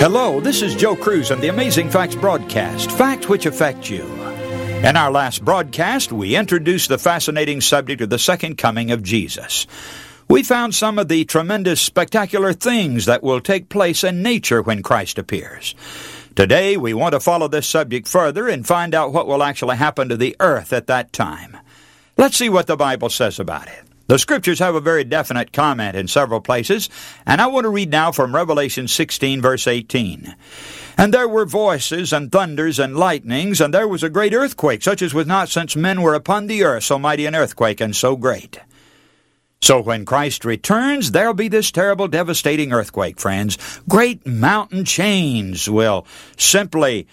Hello, this is Joe Cruz on the Amazing Facts broadcast, facts which affect you. In our last broadcast, we introduced the fascinating subject of the second coming of Jesus. We found some of the tremendous, spectacular things that will take place in nature when Christ appears. Today, we want to follow this subject further and find out what will actually happen to the earth at that time. Let's see what the Bible says about it. The Scriptures have a very definite comment in several places, and I want to read now from Revelation 16, verse 18. And there were voices, and thunders, and lightnings, and there was a great earthquake, such as was not since men were upon the earth, so mighty an earthquake, and so great. So when Christ returns, there'll be this terrible, devastating earthquake, friends. Great mountain chains will simply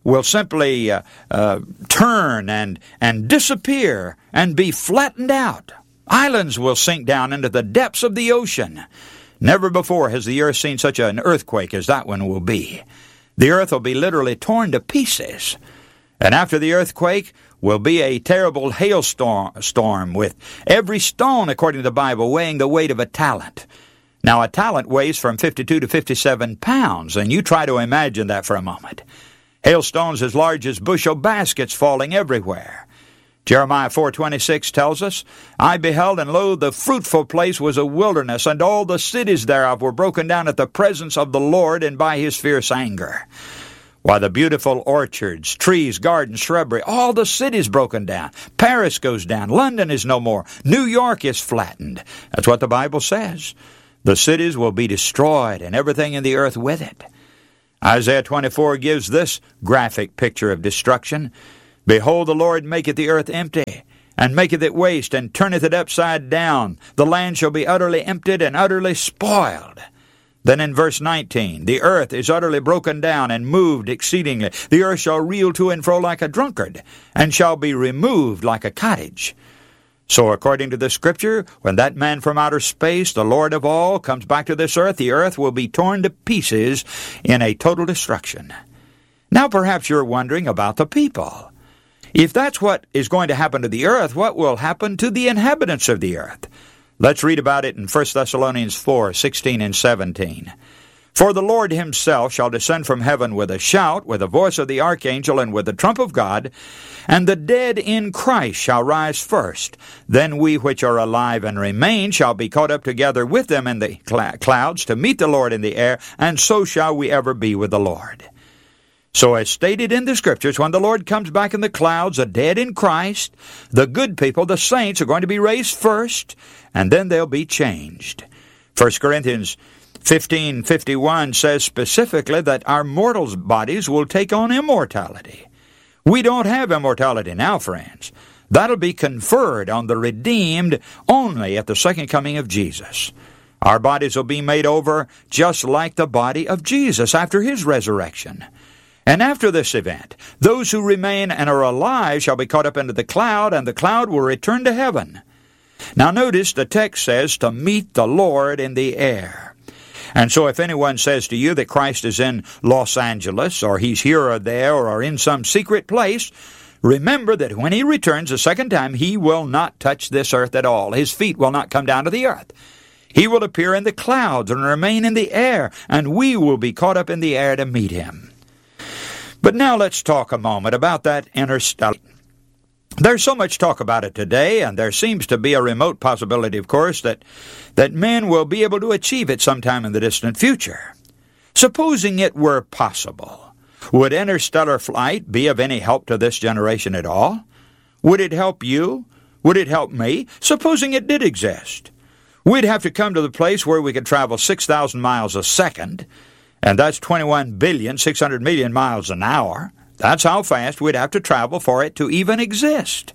turn and disappear and be flattened out. Islands will sink down into the depths of the ocean. Never before has the earth seen such an earthquake as that one will be. The earth will be literally torn to pieces. And after the earthquake will be a terrible hailstorm with every stone, according to the Bible, weighing the weight of a talent. Now, a talent weighs from 52 to 57 pounds, and you try to imagine that for a moment. Hailstones as large as bushel baskets falling everywhere. Jeremiah 4:26 tells us, I beheld, and lo, the fruitful place was a wilderness, and all the cities thereof were broken down at the presence of the Lord and by his fierce anger. Why, the beautiful orchards, trees, gardens, shrubbery, all the cities broken down. Paris goes down. London is no more. New York is flattened. That's what the Bible says. The cities will be destroyed, and everything in the earth with it. Isaiah 24 gives this graphic picture of destruction. Behold, the Lord maketh the earth empty, and maketh it waste, and turneth it upside down. The land shall be utterly emptied and utterly spoiled. Then in verse 19, the earth is utterly broken down and moved exceedingly. The earth shall reel to and fro like a drunkard, and shall be removed like a cottage. So according to the Scripture, when that man from outer space, the Lord of all, comes back to this earth, the earth will be torn to pieces in a total destruction. Now perhaps you're wondering about the people. If that's what is going to happen to the earth, what will happen to the inhabitants of the earth? Let's read about it in 1 Thessalonians 4:16 and 17. For the Lord himself shall descend from heaven with a shout, with the voice of the archangel, and with the trump of God, and the dead in Christ shall rise first. Then we which are alive and remain shall be caught up together with them in the clouds to meet the Lord in the air, and so shall we ever be with the Lord. So as stated in the Scriptures, when the Lord comes back in the clouds, the dead in Christ, the good people, the saints, are going to be raised first, and then they'll be changed. 1 Corinthians 15:51 says specifically that our mortal bodies will take on immortality. We don't have immortality now, friends. That'll be conferred on the redeemed only at the second coming of Jesus. Our bodies will be made over just like the body of Jesus after his resurrection. And after this event, those who remain and are alive shall be caught up into the cloud, and the cloud will return to heaven. Now notice the text says to meet the Lord in the air. And so if anyone says to you that Christ is in Los Angeles, or he's here or there, or in some secret place, remember that when he returns the second time, he will not touch this earth at all. His feet will not come down to the earth. He will appear in the clouds and remain in the air, and we will be caught up in the air to meet him. But now let's talk a moment about that interstellar. There's so much talk about it today, and there seems to be a remote possibility, of course, that men will be able to achieve it sometime in the distant future. Supposing it were possible, would interstellar flight be of any help to this generation at all? Would it help you? Would it help me? Supposing it did exist. We'd have to come to the place where we could travel 6,000 miles a second, and that's 21,600,000,000 miles an hour. That's how fast we'd have to travel for it to even exist.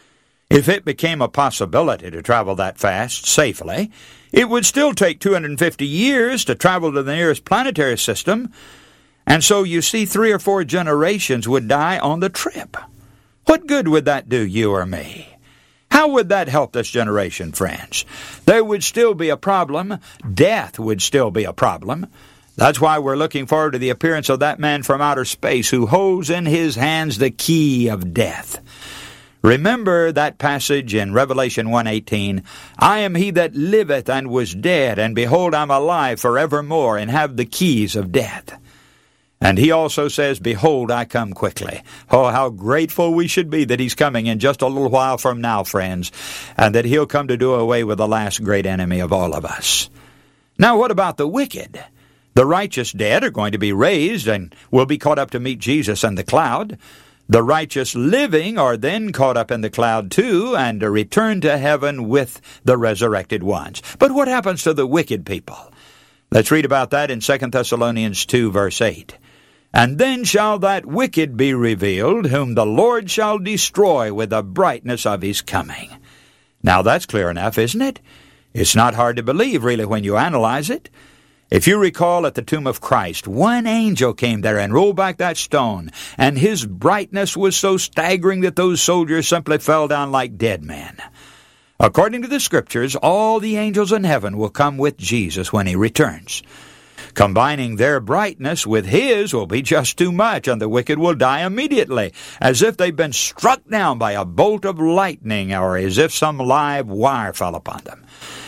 If it became a possibility to travel that fast safely, it would still take 250 years to travel to the nearest planetary system, and so you see 3 or 4 generations would die on the trip. What good would that do you or me? How would that help this generation, friends? There would still be a problem. Death would still be a problem. That's why we're looking forward to the appearance of that man from outer space who holds in his hands the key of death. Remember that passage in Revelation 1:18, I am he that liveth and was dead, and behold, I'm alive forevermore, and have the keys of death. And he also says, behold, I come quickly. Oh, how grateful we should be that he's coming in just a little while from now, friends, and that he'll come to do away with the last great enemy of all of us. Now, what about the wicked? The righteous dead are going to be raised and will be caught up to meet Jesus in the cloud. The righteous living are then caught up in the cloud too and return to heaven with the resurrected ones. But what happens to the wicked people? Let's read about that in 2 Thessalonians 2, verse 8. And then shall that wicked be revealed, whom the Lord shall destroy with the brightness of his coming. Now that's clear enough, isn't it? It's not hard to believe, really, when you analyze it. If you recall at the tomb of Christ, one angel came there and rolled back that stone, and his brightness was so staggering that those soldiers simply fell down like dead men. According to the Scriptures, all the angels in heaven will come with Jesus when he returns. Combining their brightness with his will be just too much, and the wicked will die immediately, as if they've been struck down by a bolt of lightning, or as if some live wire fell upon them.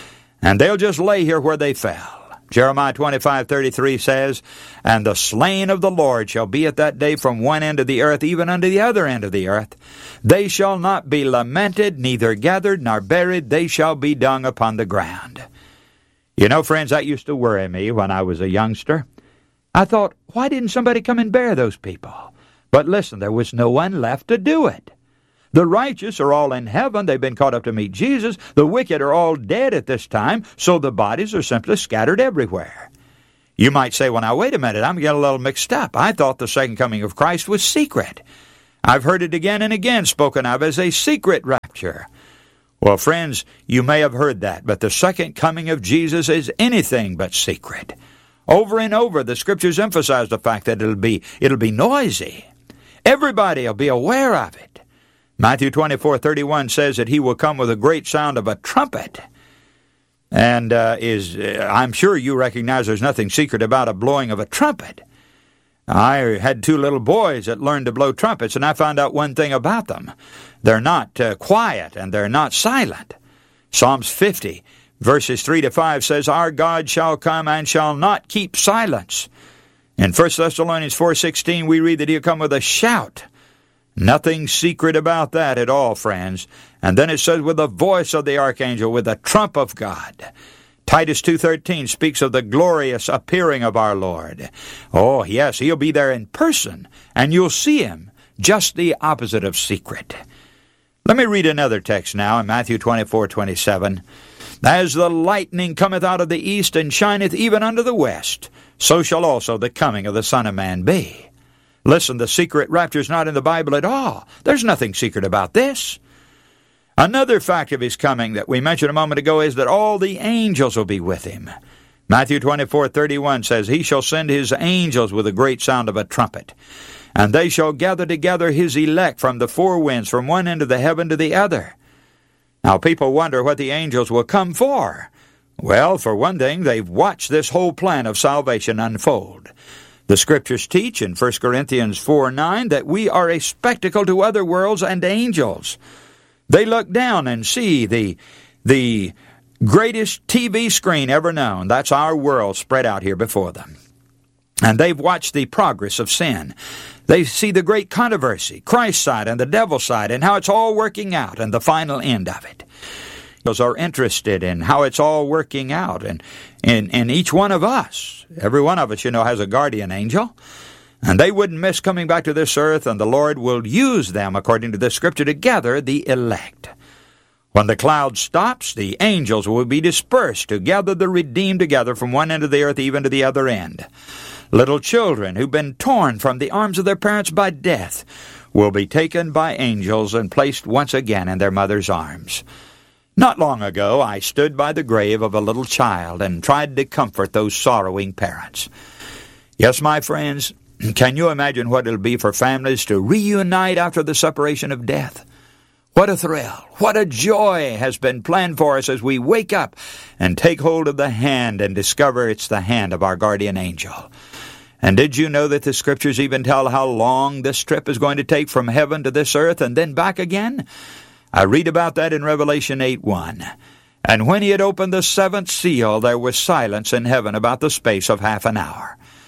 And they'll just lay here where they fell. Jeremiah 25:33 says, And the slain of the Lord shall be at that day from one end of the earth even unto the other end of the earth. They shall not be lamented, neither gathered nor buried, they shall be dung upon the ground. You know, friends, that used to worry me when I was a youngster. I thought, why didn't somebody come and bury those people? But listen, there was no one left to do it. The righteous are all in heaven. They've been caught up to meet Jesus. The wicked are all dead at this time, so the bodies are simply scattered everywhere. You might say, well, now, wait a minute, I'm getting a little mixed up. I thought the second coming of Christ was secret. I've heard it again and again spoken of as a secret rapture. Well, friends, you may have heard that, but the second coming of Jesus is anything but secret. Over and over, the Scriptures emphasize the fact that it'll be noisy. Everybody will be aware of it. Matthew 24:31 says that he will come with a great sound of a trumpet. And I'm sure you recognize there's nothing secret about a blowing of a trumpet. I had two little boys that learned to blow trumpets, and I found out one thing about them. They're not quiet, and they're not silent. Psalms 50, verses 3-5 says, Our God shall come and shall not keep silence. In 1 Thessalonians 4:16, we read that he'll come with a shout. Nothing secret about that at all, friends. And then it says, with the voice of the archangel, with the trump of God. Titus 2:13 speaks of the glorious appearing of our Lord. Oh, yes, he'll be there in person, and you'll see him, just the opposite of secret. Let me read another text now in Matthew 24:27. As the lightning cometh out of the east, and shineth even unto the west, so shall also the coming of the Son of Man be. Listen, the secret rapture is not in the Bible at all. There's nothing secret about this. Another fact of his coming that we mentioned a moment ago is that all the angels will be with him. Matthew 24:31 says, He shall send his angels with a great sound of a trumpet, and they shall gather together his elect from the four winds, from one end of the heaven to the other. Now people wonder what the angels will come for. Well, for one thing, they've watched this whole plan of salvation unfold. The Scriptures teach in 1 Corinthians 4:9 that we are a spectacle to other worlds and angels. They look down and see the greatest TV screen ever known. That's our world spread out here before them. And they've watched the progress of sin. They see the great controversy, Christ's side and the devil's side, and how it's all working out and the final end of it. Those are interested in how it's all working out, and in each one of us. Every one of us, has a guardian angel. And they wouldn't miss coming back to this earth, and the Lord will use them, according to this Scripture, to gather the elect. When the cloud stops, the angels will be dispersed to gather the redeemed together from one end of the earth even to the other end. Little children who've been torn from the arms of their parents by death will be taken by angels and placed once again in their mother's arms. Not long ago, I stood by the grave of a little child and tried to comfort those sorrowing parents. Yes, my friends, can you imagine what it'll be for families to reunite after the separation of death? What a thrill, what a joy has been planned for us as we wake up and take hold of the hand and discover it's the hand of our guardian angel. And did you know that the Scriptures even tell how long this trip is going to take from heaven to this earth and then back again? I read about that in Revelation 8:1. And when he had opened the seventh seal, there was silence in heaven about the space of half an hour.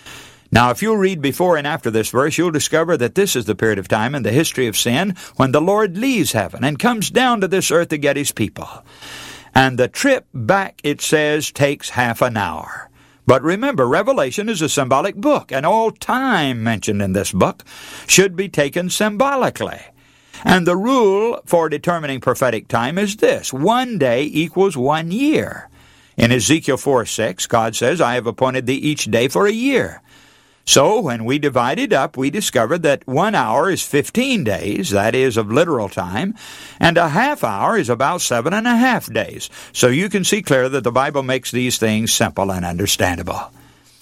Now, if you'll read before and after this verse, you'll discover that this is the period of time in the history of sin when the Lord leaves heaven and comes down to this earth to get his people. And the trip back, it says, takes half an hour. But remember, Revelation is a symbolic book, and all time mentioned in this book should be taken symbolically. And the rule for determining prophetic time is this: 1 day equals 1 year. In Ezekiel 4:6, God says, I have appointed thee each day for a year. So when we divide it up, we discover that 1 hour is 15 days, that is of literal time, and a half hour is about 7.5 days. So you can see clearly that the Bible makes these things simple and understandable.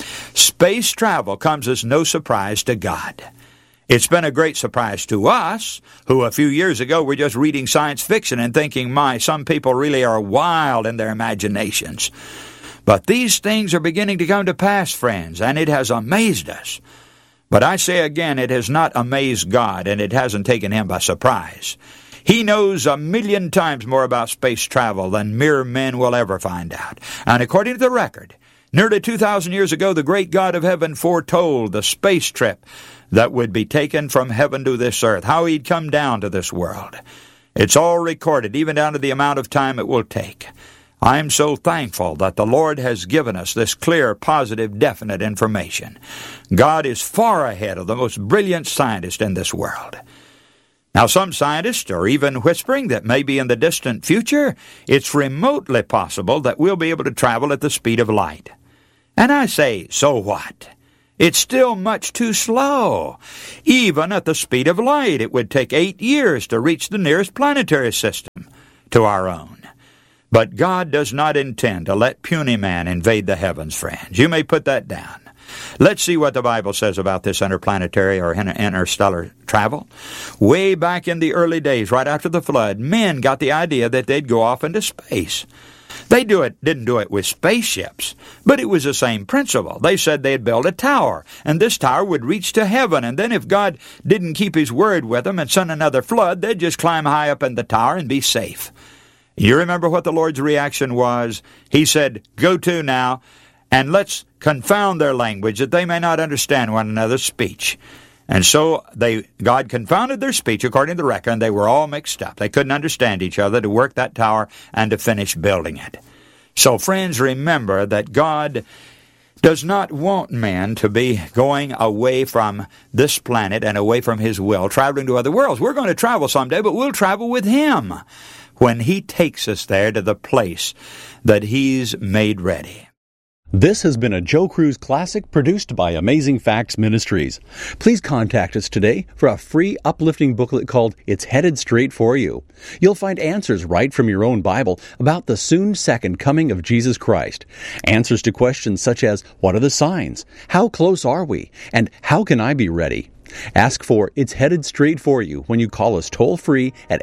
Space travel comes as no surprise to God. It's been a great surprise to us, who a few years ago were just reading science fiction and thinking, some people really are wild in their imaginations. But these things are beginning to come to pass, friends, and it has amazed us. But I say again, it has not amazed God, and it hasn't taken him by surprise. He knows 1,000,000 times more about space travel than mere men will ever find out. And according to the record, nearly 2,000 years ago, the great God of heaven foretold the space trip that would be taken from heaven to this earth, how he'd come down to this world. It's all recorded, even down to the amount of time it will take. I'm so thankful that the Lord has given us this clear, positive, definite information. God is far ahead of the most brilliant scientists in this world. Now, some scientists are even whispering that maybe in the distant future, it's remotely possible that we'll be able to travel at the speed of light. And I say, so what? It's still much too slow. Even at the speed of light, it would take 8 years to reach the nearest planetary system to our own. But God does not intend to let puny man invade the heavens, friends. You may put that down. Let's see what the Bible says about this interplanetary or interstellar travel. Way back in the early days, right after the flood, men got the idea that they'd go off into space. They didn't do it with spaceships, but it was the same principle. They said they'd build a tower, and this tower would reach to heaven, and then if God didn't keep his word with them and send another flood, they'd just climb high up in the tower and be safe. You remember what the Lord's reaction was? He said, go to now, and let's confound their language, that they may not understand one another's speech. And so God confounded their speech according to the record, and they were all mixed up. They couldn't understand each other to work that tower and to finish building it. So, friends, remember that God does not want man to be going away from this planet and away from his will, traveling to other worlds. We're going to travel someday, but we'll travel with him when he takes us there to the place that he's made ready. This has been a Joe Cruz Classic produced by Amazing Facts Ministries. Please contact us today for a free uplifting booklet called It's Headed Straight for You. You'll find answers right from your own Bible about the soon second coming of Jesus Christ. Answers to questions such as, what are the signs? How close are we? And how can I be ready? Ask for It's Headed Straight for You when you call us toll-free at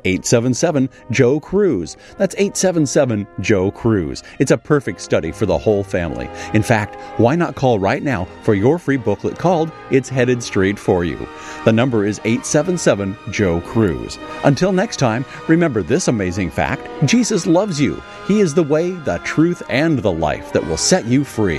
877-JOE-CRUISE. That's 877-JOE-CRUISE. It's a perfect study for the whole family. In fact, why not call right now for your free booklet called It's Headed Straight for You? The number is 877-JOE-CRUISE. Until next time, remember this amazing fact: Jesus loves you. He is the way, the truth, and the life that will set you free.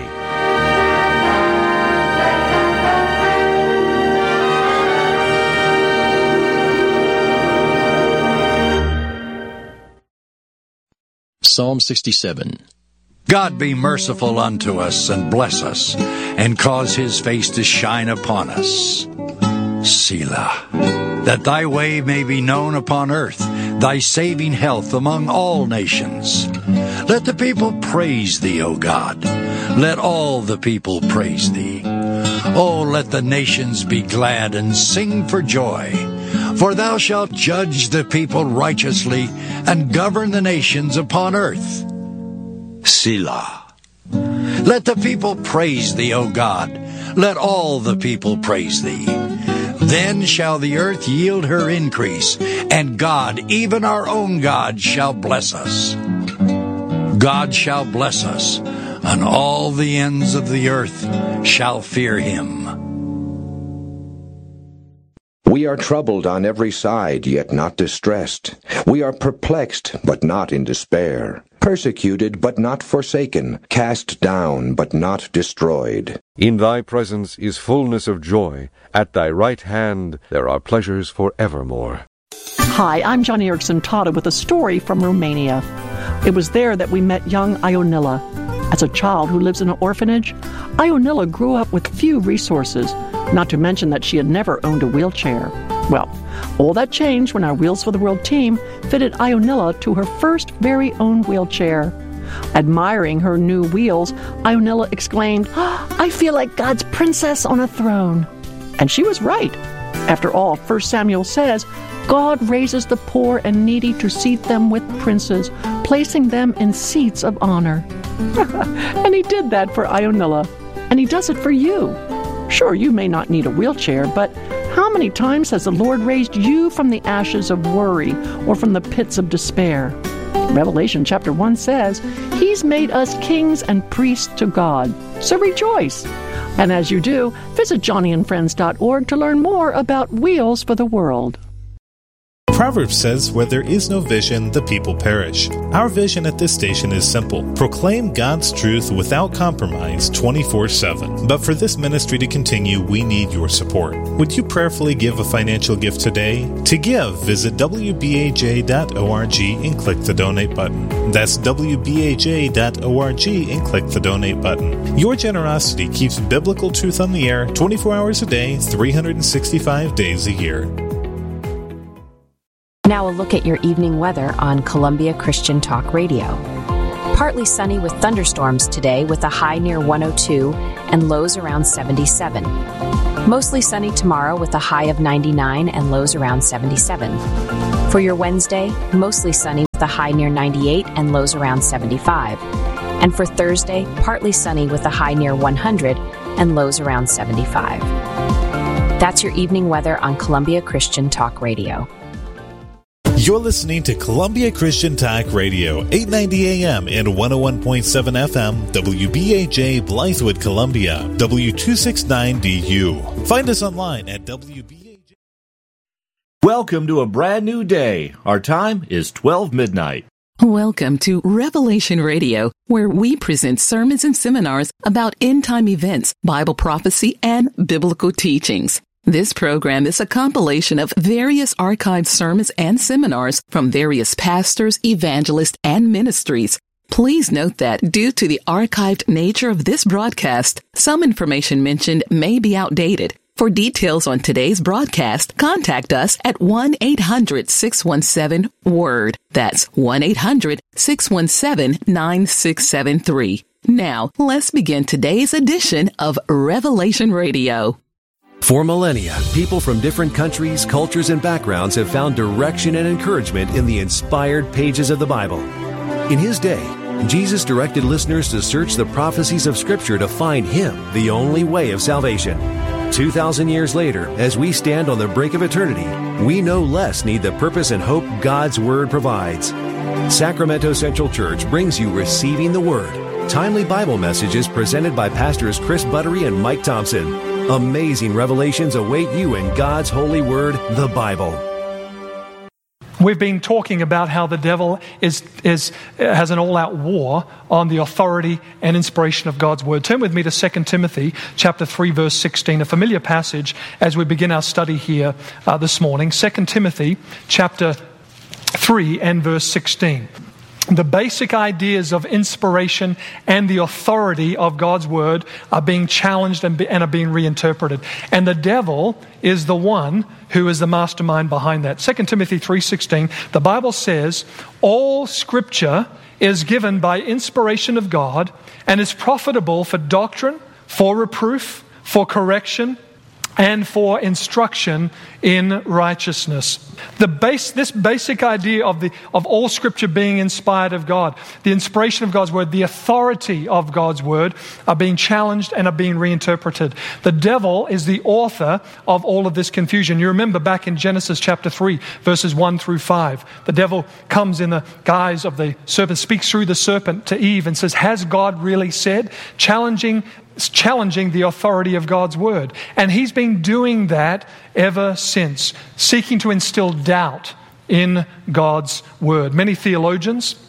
Psalm 67. God be merciful unto us, and bless us, and cause his face to shine upon us. Selah. That thy way may be known upon earth, thy saving health among all nations. Let the people praise thee, O God. Let all the people praise thee. Oh, let the nations be glad and sing for joy. For thou shalt judge the people righteously, and govern the nations upon earth. Selah. Let the people praise thee, O God. Let all the people praise thee. Then shall the earth yield her increase, and God, even our own God, shall bless us. God shall bless us, and all the ends of the earth shall fear him. We are troubled on every side, yet not distressed. We are perplexed, but not in despair. persecuted but not forsaken, cast down but not destroyed. In thy presence is fullness of joy. At thy right hand there are pleasures forevermore. Hi, I'm Johnny Erickson Tata with a story from Romania. It was there that we met young Ionilla. As a child who lives in an orphanage, Ionilla grew up with few resources, not to mention that she had never owned a wheelchair. Well, all that changed when our Wheels for the World team fitted Ionilla to her first very own wheelchair. Admiring her new wheels, Ionilla exclaimed, "I feel like God's princess on a throne." And she was right. After all, 1 Samuel says, God raises the poor and needy to seat them with princes, placing them in seats of honor. And he did that for Ionilla, and he does it for you. Sure, you may not need a wheelchair, but how many times has the Lord raised you from the ashes of worry or from the pits of despair? Revelation chapter 1 says, He's made us kings and priests to God. So rejoice. And as you do, visit johnnyandfriends.org to learn more about Wheels for the World. Proverbs says, where there is no vision, the people perish. Our vision at this station is simple. Proclaim God's truth without compromise 24/7. But for this ministry to continue, we need your support. Would you prayerfully give a financial gift today? To give, visit wbaj.org and click the donate button. That's wbaj.org and click the donate button. Your generosity keeps biblical truth on the air 24 hours a day, 365 days a year. Now a look at your evening weather on Columbia Christian Talk Radio. Partly sunny with thunderstorms today with a high near 102 and lows around 77. Mostly sunny tomorrow with a high of 99 and lows around 77. For your Wednesday, mostly sunny with a high near 98 and lows around 75. And for Thursday, partly sunny with a high near 100 and lows around 75. That's your evening weather on Columbia Christian Talk Radio. You're listening to Columbia Christian Talk Radio, 890 AM and 101.7 FM, WBAJ, Blythewood, Columbia, W269DU. Find us online at WBAJ. Welcome to a brand new day. Our time is 12 midnight. Welcome to Revelation Radio, where we present sermons and seminars about end-time events, Bible prophecy, and biblical teachings. This program is a compilation of various archived sermons and seminars from various pastors, evangelists, and ministries. Please note that due to the archived nature of this broadcast, some information mentioned may be outdated. For details on today's broadcast, contact us at 1-800-617-WORD. That's 1-800-617-9673. Now, let's begin today's edition of Revelation Radio. For millennia, people from different countries, cultures, and backgrounds have found direction and encouragement in the inspired pages of the Bible. In His day, Jesus directed listeners to search the prophecies of Scripture to find Him, the only way of salvation. 2,000 years later, as we stand on the brink of eternity, we no less need the purpose and hope God's Word provides. Sacramento Central Church brings you Receiving the Word, timely Bible messages presented by Pastors Chris Buttery and Mike Thompson. Amazing revelations await you in God's holy word, the Bible. We've been talking about how the devil has an all-out war on the authority and inspiration of God's word. Turn with me to 2 Timothy chapter 3, verse 16, a familiar passage as we begin our study here this morning. 2 Timothy chapter 3 and verse 16. The basic ideas of inspiration and the authority of God's word are being challenged and are being reinterpreted. And the devil is the one who is the mastermind behind that. 2 Timothy 3:16, the Bible says, all Scripture is given by inspiration of God and is profitable for doctrine, for reproof, for correction, and for instruction in righteousness. This basic idea of all Scripture being inspired of God, the inspiration of God's Word, the authority of God's Word are being challenged and are being reinterpreted. The devil is the author of all of this confusion. You remember back in Genesis chapter 3, verses 1 through 5, the devil comes in the guise of the serpent, speaks through the serpent to Eve and says, has God really said? Challenging the authority of God's word. And he's been doing that ever since, seeking to instill doubt in God's word. Many theologians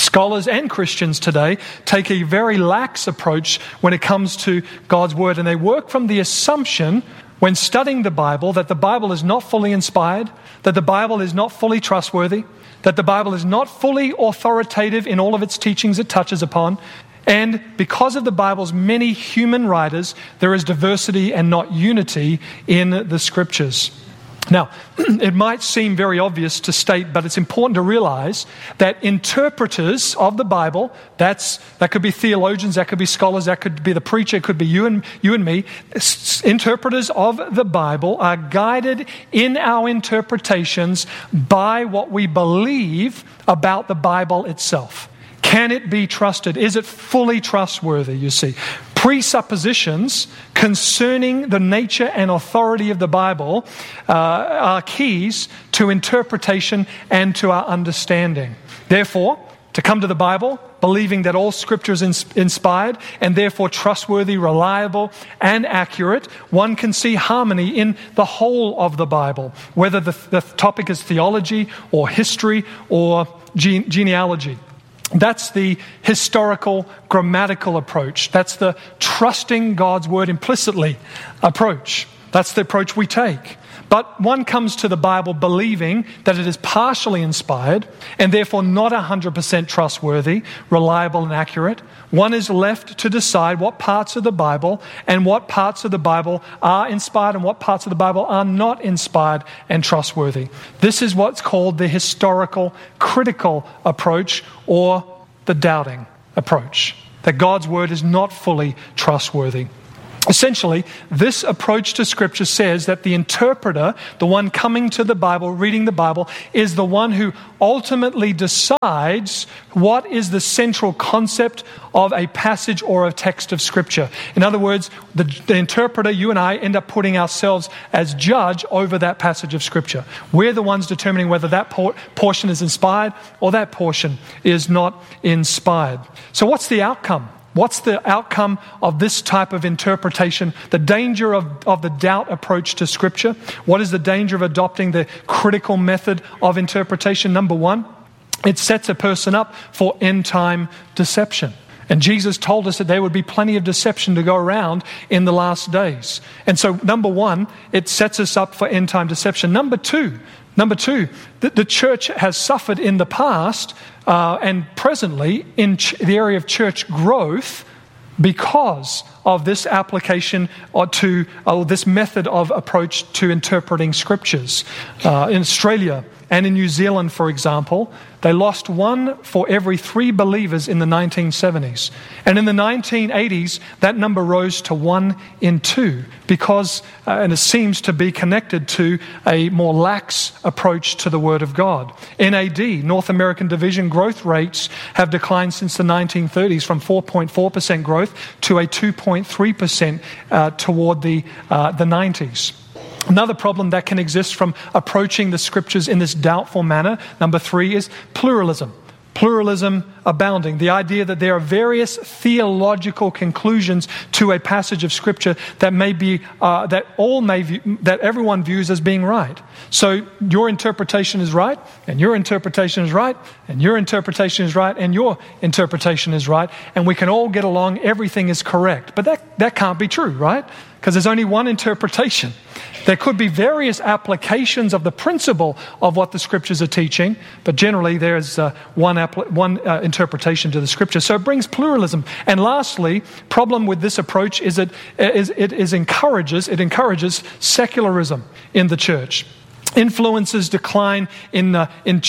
Scholars and Christians today take a very lax approach when it comes to God's Word, and they work from the assumption when studying the Bible that the Bible is not fully inspired, that the Bible is not fully trustworthy, that the Bible is not fully authoritative in all of its teachings it touches upon, and because of the Bible's many human writers, there is diversity and not unity in the Scriptures. Now, it might seem very obvious to state, but it's important to realize that interpreters of the Bible, that could be theologians, that could be scholars, that could be the preacher, it could be you and me, interpreters of the Bible are guided in our interpretations by what we believe about the Bible itself. Can it be trusted? Is it fully trustworthy, you see? Presuppositions concerning the nature and authority of the Bible are keys to interpretation and to our understanding. Therefore, to come to the Bible, believing that all Scripture is inspired and therefore trustworthy, reliable, and accurate, one can see harmony in the whole of the Bible, whether the topic is theology or history or genealogy. That's the historical, grammatical approach. That's the trusting God's Word implicitly approach. That's the approach we take. But one comes to the Bible believing that it is partially inspired and therefore not 100% trustworthy, reliable, and accurate. One is left to decide what parts of the Bible and what parts of the Bible are inspired and what parts of the Bible are not inspired and trustworthy. This is what's called the historical, critical approach, or the doubting approach, that God's Word is not fully trustworthy. Essentially, this approach to Scripture says that the interpreter, the one coming to the Bible, reading the Bible, is the one who ultimately decides what is the central concept of a passage or a text of Scripture. In other words, the interpreter, you and I, end up putting ourselves as judge over that passage of Scripture. We're the ones determining whether that portion is inspired or that portion is not inspired. So what's the outcome? What's the outcome of this type of interpretation? The danger of the doubt approach to Scripture? What is the danger of adopting the critical method of interpretation? Number one, it sets a person up for end-time deception. And Jesus told us that there would be plenty of deception to go around in the last days. And so, number one, it sets us up for end-time deception. Number two, the church has suffered in the past and presently in the area of church growth because of this application to this method of approach to interpreting Scriptures. In Australia and in New Zealand, for example, they lost 1 for every 3 believers in the 1970s. And in the 1980s, that number rose to 1 in 2 because, and it seems to be connected to a more lax approach to the Word of God. NAD, North American Division growth rates have declined since the 1930s from 4.4% growth to a 2.3% toward the 90s. Another problem that can exist from approaching the Scriptures in this doubtful manner, number 3, is pluralism. Pluralism abounding. The idea that there are various theological conclusions to a passage of Scripture that may be that everyone views as being right. So your interpretation is right, and your interpretation is right, and your interpretation is right, and your interpretation is right, and we can all get along. Everything is correct, but that can't be true, right? Because there's only one interpretation. There could be various applications of the principle of what the Scriptures are teaching, but generally there's one interpretation to the Scripture. So it brings pluralism. And lastly, problem with this approach is it encourages secularism in the church. It influences the decline in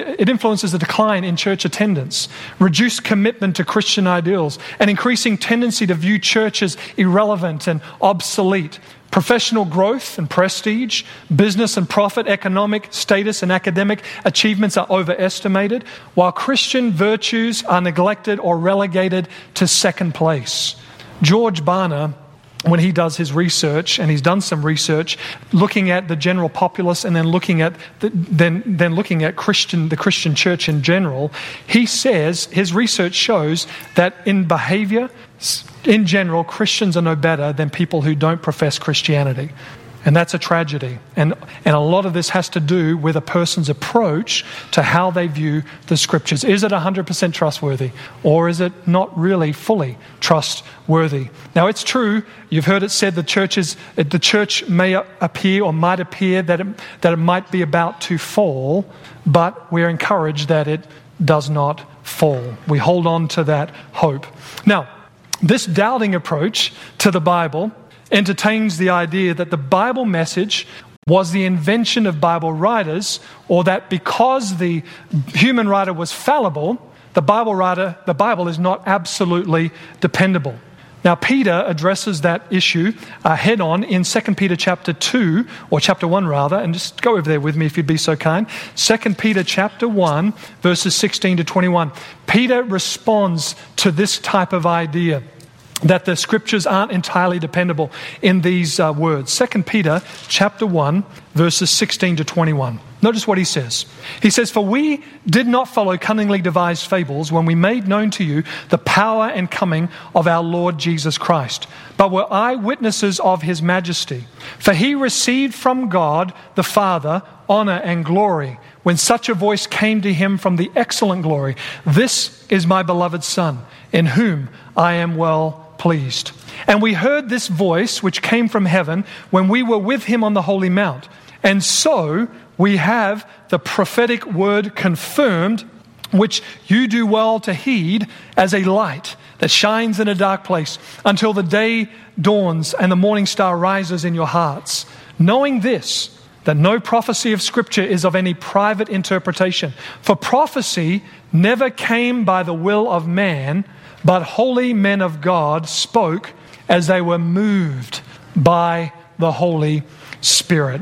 church attendance, reduced commitment to Christian ideals, an increasing tendency to view church as irrelevant and obsolete. Professional growth and prestige, business and profit, economic status and academic achievements are overestimated, while Christian virtues are neglected or relegated to second place. George Barna, when he does his research, and he's done some research looking at the general populace and then looking at looking at the Christian church in general, he says his research shows that in behavior, in general, Christians are no better than people who don't profess Christianity. And that's a tragedy. And a lot of this has to do with a person's approach to how they view the Scriptures. Is it 100% trustworthy, or is it not really fully trustworthy? Now, it's true, you've heard it said the church may appear or might appear that it might be about to fall, but we're encouraged that it does not fall. We hold on to that hope. Now, this doubting approach to the Bible entertains the idea that the Bible message was the invention of Bible writers, or that because the human writer was fallible, the Bible is not absolutely dependable. Now, Peter addresses that issue head on in 2 Peter chapter 2, or chapter 1 rather, and just go over there with me if you'd be so kind. 2 Peter chapter 1, verses 16 to 21. Peter responds to this type of idea, that the Scriptures aren't entirely dependable, in these words. 2 Peter chapter 1, verses 16 to 21. Notice what he says. He says, "For we did not follow cunningly devised fables when we made known to you the power and coming of our Lord Jesus Christ, but were eyewitnesses of his majesty. For he received from God the Father honor and glory, when such a voice came to him from the excellent glory, 'This is my beloved Son, in whom I am well pleased.' And we heard this voice which came from heaven when we were with him on the holy mount. And so we have the prophetic word confirmed, which you do well to heed, as a light that shines in a dark place until the day dawns and the morning star rises in your hearts. Knowing this, that no prophecy of Scripture is of any private interpretation. For prophecy never came by the will of man, but holy men of God spoke as they were moved by the Holy Spirit."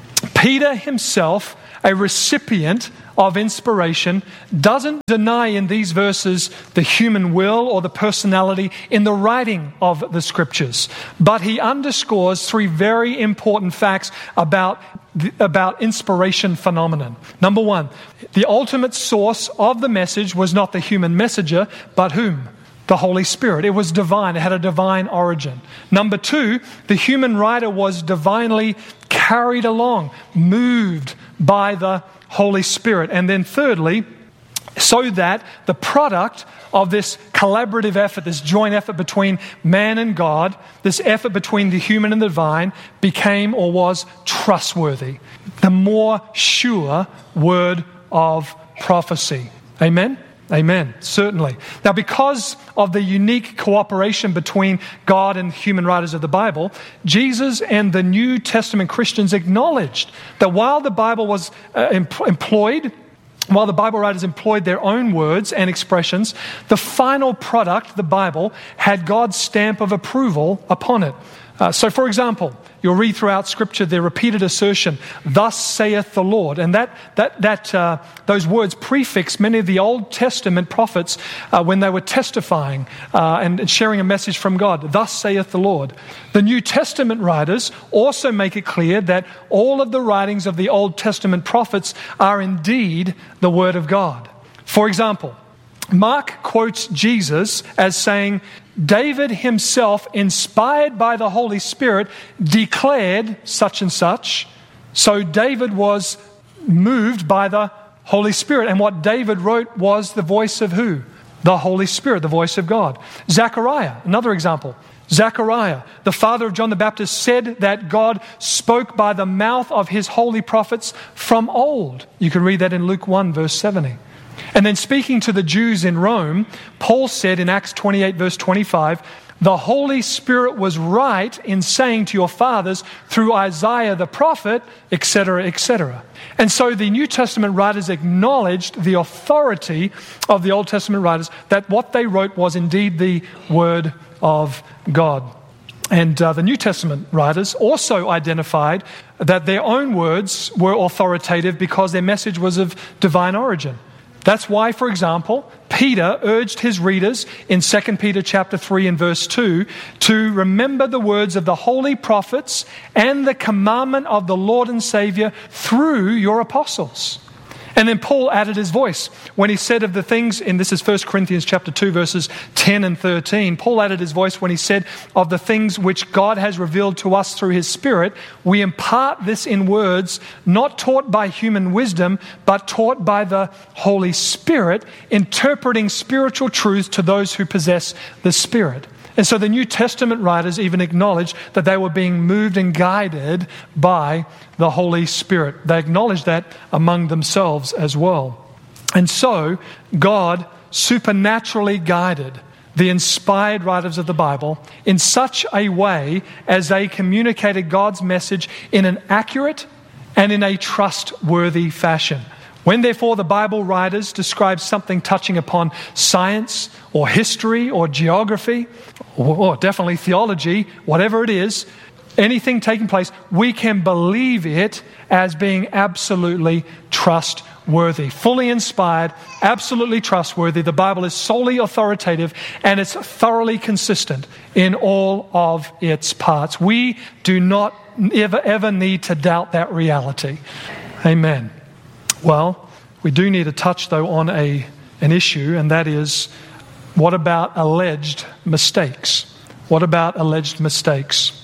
Peter himself, a recipient of inspiration, doesn't deny in these verses the human will or the personality in the writing of the Scriptures, but he underscores three very important facts about inspiration phenomenon. Number one, the ultimate source of the message was not the human messenger, but whom? The Holy Spirit. It was divine. It had a divine origin. Number two, the human writer was divinely carried along, moved by the Holy Spirit. And then thirdly, so that the product of this collaborative effort, this joint effort between man and God, this effort between the human and the divine, became or was trustworthy. The more sure word of prophecy. Amen? Amen, certainly. Now, because of the unique cooperation between God and human writers of the Bible, Jesus and the New Testament Christians acknowledged that while the Bible was while the Bible writers employed their own words and expressions, the final product, the Bible, had God's stamp of approval upon it. So, for example, you'll read throughout Scripture the repeated assertion, "Thus saith the Lord," and those words prefix many of the Old Testament prophets when they were testifying and sharing a message from God. "Thus saith the Lord." The New Testament writers also make it clear that all of the writings of the Old Testament prophets are indeed the Word of God. For example, Mark quotes Jesus as saying, "David himself, inspired by the Holy Spirit, declared such and such." So David was moved by the Holy Spirit. And what David wrote was the voice of who? The Holy Spirit, the voice of God. Zechariah, another example. Zechariah, the father of John the Baptist, said that God spoke by the mouth of his holy prophets from old. You can read that in Luke 1, verse 70. And then speaking to the Jews in Rome, Paul said in Acts 28, verse 25, "The Holy Spirit was right in saying to your fathers through Isaiah the prophet," etc., etc. And so the New Testament writers acknowledged the authority of the Old Testament writers, that what they wrote was indeed the Word of God. And the New Testament writers also identified that their own words were authoritative because their message was of divine origin. That's why, for example, Peter urged his readers in 2 Peter chapter 3 and verse 2 to remember the words of the holy prophets and the commandment of the Lord and Savior through your apostles. And then Paul added his voice when he said of the things, and this is 1 Corinthians chapter 2, verses 10 and 13. Paul added his voice when he said of the things which God has revealed to us through his Spirit, we impart this in words not taught by human wisdom, but taught by the Holy Spirit, interpreting spiritual truths to those who possess the Spirit. And so the New Testament writers even acknowledged that they were being moved and guided by the Holy Spirit. They acknowledged that among themselves as well. And so God supernaturally guided the inspired writers of the Bible in such a way as they communicated God's message in an accurate and in a trustworthy fashion. When, therefore, the Bible writers describe something touching upon science or history or geography or definitely theology, whatever it is, anything taking place, we can believe it as being absolutely trustworthy. Fully inspired, absolutely trustworthy. The Bible is solely authoritative and it's thoroughly consistent in all of its parts. We do not ever need to doubt that reality. Amen. Well, we do need to touch, though, on an issue, and that is, what about alleged mistakes? What about alleged mistakes?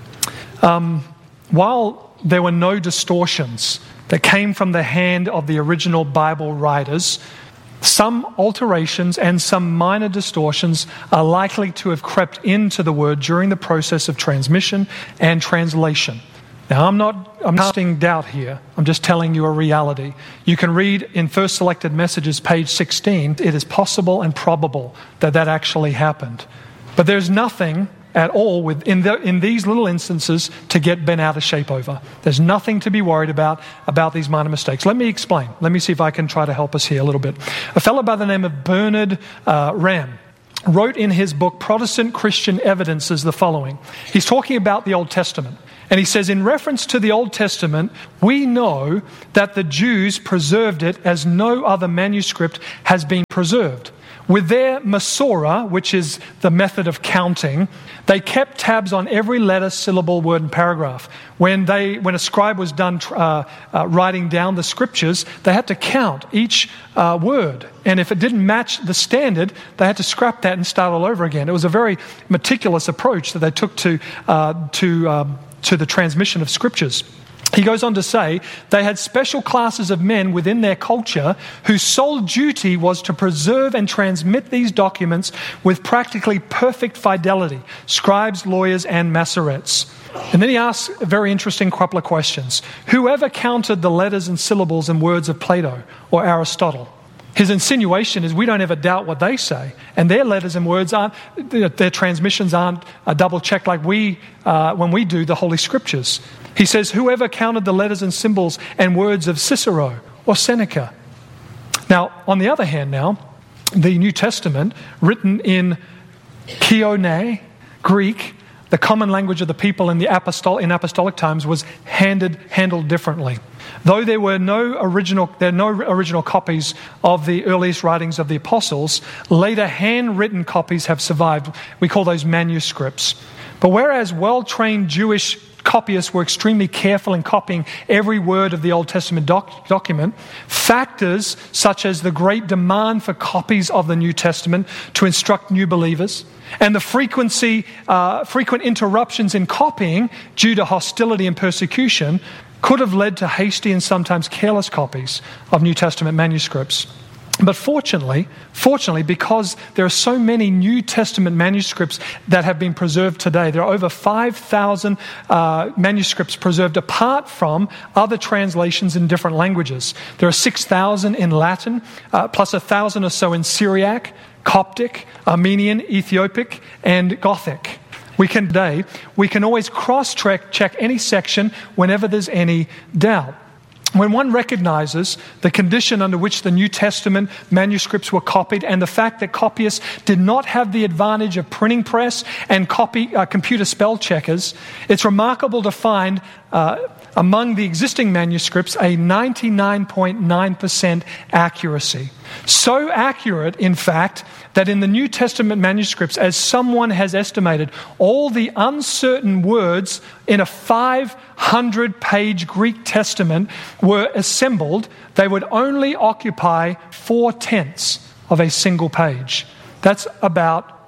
While there were no distortions that came from the hand of the original Bible writers, some alterations and some minor distortions are likely to have crept into the Word during the process of transmission and translation. Now, I'm not casting doubt here. I'm just telling you a reality. You can read in First Selected Messages, page 16, it is possible and probable that that actually happened. But there's nothing at all in these little instances to get bent out of shape over. There's nothing to be worried about these minor mistakes. Let me explain. Let me see if I can try to help us here a little bit. A fellow by the name of Bernard Ramm wrote in his book, Protestant Christian Evidences, the following. He's talking about the Old Testament. And he says, in reference to the Old Testament, we know that the Jews preserved it as no other manuscript has been preserved. With their Masorah, which is the method of counting, they kept tabs on every letter, syllable, word, and paragraph. When a scribe was done writing down the scriptures, they had to count each word. And if it didn't match the standard, they had to scrap that and start all over again. It was a very meticulous approach that they took to the transmission of scriptures. He goes on to say, they had special classes of men within their culture whose sole duty was to preserve and transmit these documents with practically perfect fidelity, scribes, lawyers, and Masoretes. And then he asks a very interesting couple of questions. Whoever counted the letters and syllables and words of Plato or Aristotle? His insinuation is we don't ever doubt what they say. And their letters and words their transmissions aren't double-checked like when we do the Holy Scriptures. He says, whoever counted the letters and symbols and words of Cicero or Seneca? Now, on the other hand now, the New Testament, written in Koine, Greek, the common language of the people in apostolic times, was handled differently. Though there are no original copies of the earliest writings of the apostles, later handwritten copies have survived. We call those manuscripts. But whereas well-trained Jewish copyists were extremely careful in copying every word of the Old Testament document, factors such as the great demand for copies of the New Testament to instruct new believers and the frequent interruptions in copying due to hostility and persecution could have led to hasty and sometimes careless copies of New Testament manuscripts. But fortunately, because there are so many New Testament manuscripts that have been preserved today, there are over 5,000 manuscripts preserved apart from other translations in different languages. There are 6,000 in Latin, plus 1,000 or so in Syriac, Coptic, Armenian, Ethiopic, and Gothic. We can always cross-check any section whenever there's any doubt. When one recognizes the condition under which the New Testament manuscripts were copied and the fact that copyists did not have the advantage of printing press and computer spell checkers, it's remarkable to find among the existing manuscripts a 99.9% accuracy. So accurate, in fact, that in the New Testament manuscripts, as someone has estimated, all the uncertain words in a 500-page Greek Testament were assembled. They would only occupy 4/10 of a single page. That's about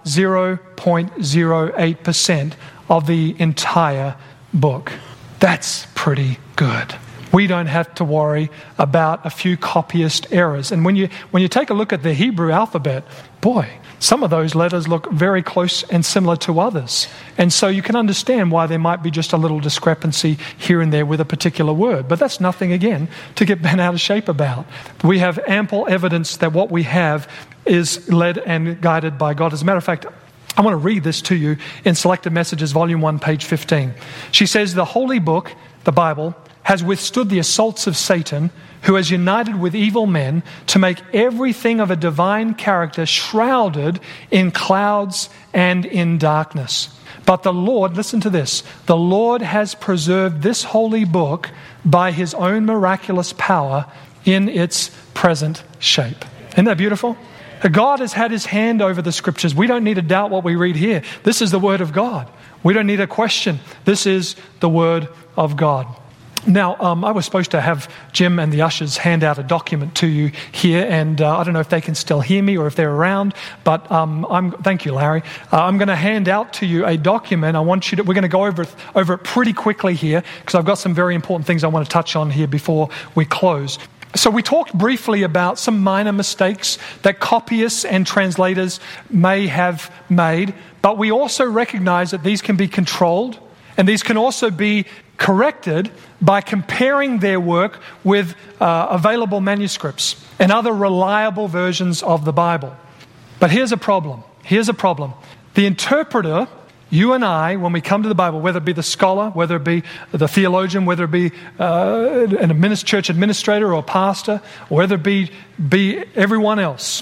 0.08% of the entire book. That's pretty good. We don't have to worry about a few copyist errors. And when you take a look at the Hebrew alphabet, boy, some of those letters look very close and similar to others. And so you can understand why there might be just a little discrepancy here and there with a particular word. But that's nothing, again, to get bent out of shape about. We have ample evidence that what we have is led and guided by God. As a matter of fact, I want to read this to you in Selected Messages, Volume 1, page 15. She says, the Holy Book, the Bible, has withstood the assaults of Satan, who has united with evil men to make everything of a divine character shrouded in clouds and in darkness. But the Lord, listen to this, the Lord has preserved this holy book by his own miraculous power in its present shape. Isn't that beautiful? God has had his hand over the scriptures. We don't need to doubt what we read here. This is the word of God. We don't need a question. This is the word of God. Now, I was supposed to have Jim and the ushers hand out a document to you here, and I don't know if they can still hear me or if they're around, but thank you, Larry. I'm going to hand out to you a document. We're going to go over it pretty quickly here, because I've got some very important things I want to touch on here before we close. So we talked briefly about some minor mistakes that copyists and translators may have made, but we also recognize that these can be controlled, and these can also be corrected by comparing their work with available manuscripts and other reliable versions of the Bible. But here's a problem. The interpreter, you and I, when we come to the Bible, whether it be the scholar, whether it be the theologian, whether it be a church administrator or a pastor, or whether it be everyone else,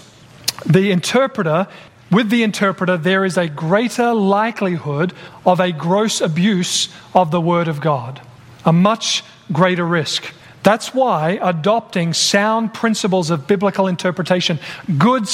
with the interpreter, there is a greater likelihood of a gross abuse of the Word of God, a much greater risk. That's why adopting sound principles of biblical interpretation, good